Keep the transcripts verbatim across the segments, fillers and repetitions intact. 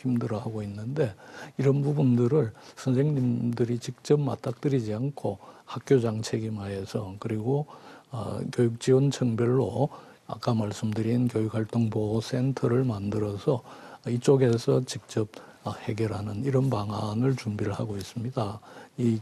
힘들어하고 있는데 이런 부분들을 선생님들이 직접 맞닥뜨리지 않고 학교장 책임하에서 그리고 어, 교육지원청별로 아까 말씀드린 교육활동보호센터를 만들어서 이쪽에서 직접 해결하는 이런 방안을 준비를 하고 있습니다. 이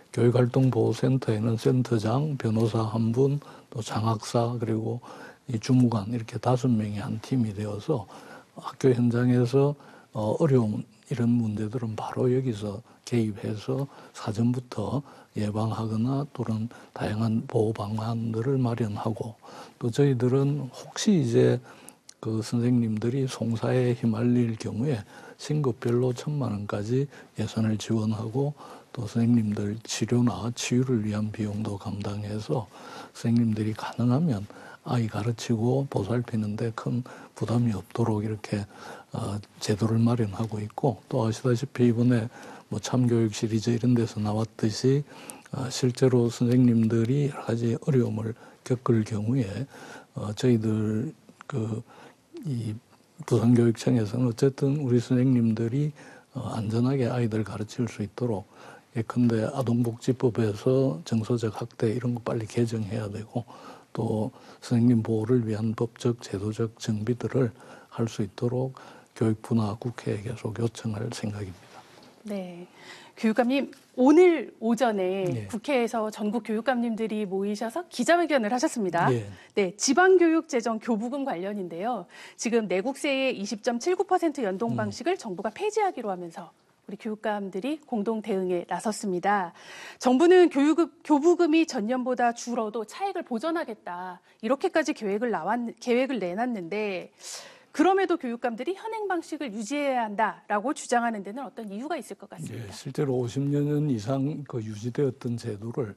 교육활동보호센터에는 센터장, 변호사 한 분, 또 장학사, 그리고 이 주무관 이렇게 다섯 명이 한 팀이 되어서 학교 현장에서 어려운 이런 문제들은 바로 여기서 개입해서 사전부터 예방하거나 또는 다양한 보호 방안들을 마련하고 또 저희들은 혹시 이제 그 선생님들이 송사에 휘말릴 경우에 신급별로 천만 원까지 예산을 지원하고 또 선생님들 치료나 치유를 위한 비용도 감당해서 선생님들이 가능하면 아이 가르치고 보살피는데 큰 부담이 없도록 이렇게 어, 제도를 마련하고 있고 또 아시다시피 이번에 뭐 참교육 시리즈 이런 데서 나왔듯이 어, 실제로 선생님들이 여러 가지 어려움을 겪을 경우에 어, 저희들 그 이 부산교육청에서는 어쨌든 우리 선생님들이 어, 안전하게 아이들 가르칠 수 있도록 예컨대 아동복지법에서 정서적 학대 이런 거 빨리 개정해야 되고 또 선생님 보호를 위한 법적 제도적 정비들을 할 수 있도록 교육부나 국회에 계속 요청할 생각입니다. 네, 교육감님 오늘 오전에 네. 국회에서 전국 교육감님들이 모이셔서 기자회견을 하셨습니다. 네. 네, 지방교육재정 교부금 관련인데요. 지금 내국세의 이십 점 칠구 퍼센트 연동 방식을 음. 정부가 폐지하기로 하면서 우리 교육감들이 공동 대응에 나섰습니다. 정부는 교육급, 교부금이 전년보다 줄어도 차액을 보전하겠다. 이렇게까지 계획을 나왔, 계획을 내놨는데 그럼에도 교육감들이 현행 방식을 유지해야 한다라고 주장하는 데는 어떤 이유가 있을 것 같습니다. 네, 실제로 오십 년 이상 그 유지되었던 제도를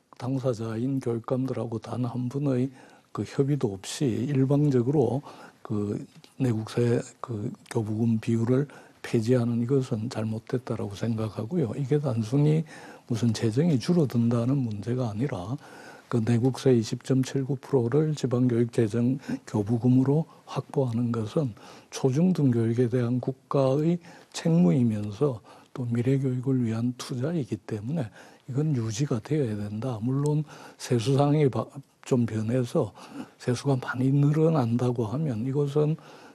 당사자인 교육감들하고 단 한 분의 그 협의도 없이 일방적으로 그 내국세 그 교부금 비율을 폐지하는 이것은 잘못됐다라고 생각하고요. 이게 단순히 무슨 재정이 줄어든다는 문제가 아니라 그 내국세 이십 점 칠구 퍼센트를 지방교육재정 교부금으로 확보하는 것은 초중등 교육에 대한 국가의 책무이면서 또 미래교육을 위한 투자이기 때문에 이건 유지가 되어야 된다. 물론 세수상이 좀 변해서 세수가 많이 늘어난다고 하면 이것은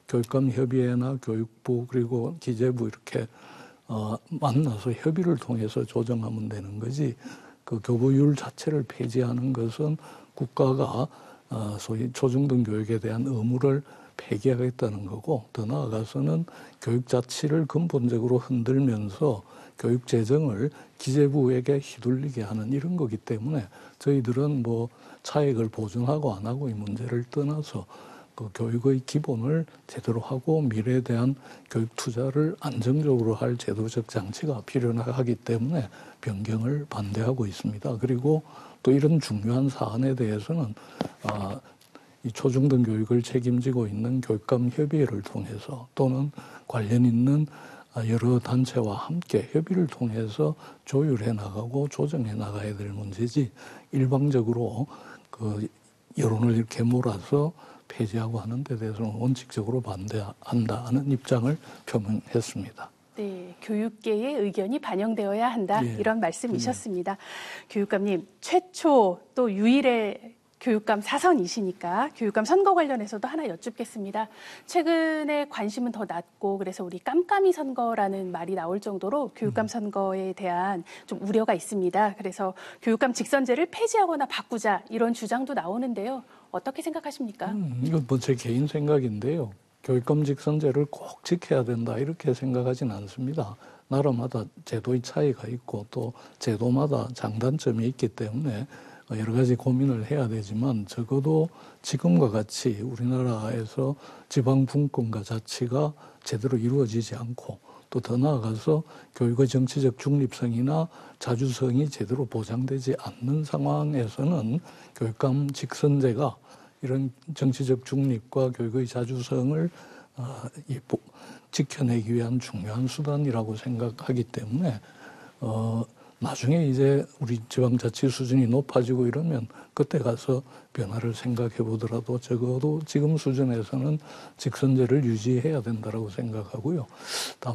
교육감협의회나 교육부 그리고 기재부 이렇게 어, 만나서 협의를 통해서 조정하면 되는 거지 그 교부율 자체를 폐지하는 것은 국가가 어, 소위 초중등 교육에 대한 의무를 폐기하겠다는 거고 더 나아가서는 교육 자치를 근본적으로 흔들면서 교육 재정을 기재부에게 휘둘리게 하는 이런 거기 때문에 저희들은 뭐 차액을 보존하고 안 하고 이 문제를 떠나서 그 교육의 기본을 제대로 하고 미래에 대한 교육 투자를 안정적으로 할 제도적 장치가 필요하기 때문에 변경을 반대하고 있습니다. 그리고 또 이런 중요한 사안에 대해서는 아, 이 초중등 교육을 책임지고 있는 교육감협의회를 통해서 또는 관련 있는 여러 단체와 함께 협의를 통해서 조율해 나가고 조정해 나가야 될 문제지 일방적으로 그 여론을 이렇게 몰아서 폐지하고 하는 데 대해서는 원칙적으로 반대한다는 입장을 표명했습니다. 네, 교육계의 의견이 반영되어야 한다. 네. 이런 말씀이셨습니다. 네. 교육감님, 최초 또 유일의 교육감 사선이시니까 교육감 선거 관련해서도 하나 여쭙겠습니다. 최근에 관심은 더 낮고 그래서 우리 깜깜이 선거라는 말이 나올 정도로 교육감 선거에 대한 좀 우려가 있습니다. 그래서 교육감 직선제를 폐지하거나 바꾸자 이런 주장도 나오는데요. 어떻게 생각하십니까? 음, 이건 뭐 제 개인 생각인데요. 교육감 직선제를 꼭 지켜야 된다 이렇게 생각하진 않습니다. 나라마다 제도의 차이가 있고 또 제도마다 장단점이 있기 때문에 여러 가지 고민을 해야 되지만 적어도 지금과 같이 우리나라에서 지방 분권과 자치가 제대로 이루어지지 않고 또 더 나아가서 교육의 정치적 중립성이나 자주성이 제대로 보장되지 않는 상황에서는 교육감 직선제가 이런 정치적 중립과 교육의 자주성을 어, 이, 지켜내기 위한 중요한 수단이라고 생각하기 때문에 어, 나중에 이제 우리 지방자치 수준이 높아지고 이러면 그때 가서 변화를 생각해 보더라도 적어도 지금 수준에서는 직선제를 유지해야 된다고 생각하고요.